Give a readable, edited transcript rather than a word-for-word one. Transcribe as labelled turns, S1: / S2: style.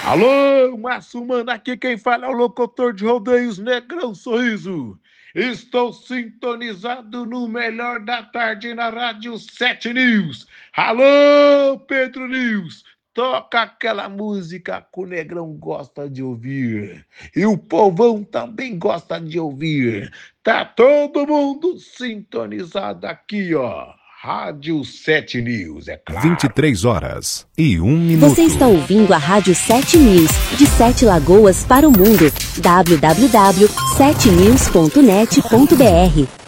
S1: Alô, Márcio Mano, aqui quem fala é o locutor de rodeios Negrão Sorriso. Estou sintonizado no melhor da tarde na Rádio 7 News. Alô, Pedro News, toca aquela música que o Negrão gosta de ouvir. E o povão também gosta de ouvir. Tá todo mundo sintonizado aqui, ó. Rádio 7 News, é claro.
S2: 23h01.
S3: Você está ouvindo a Rádio 7 News, de 7 Lagoas para o mundo. www.7news.net.br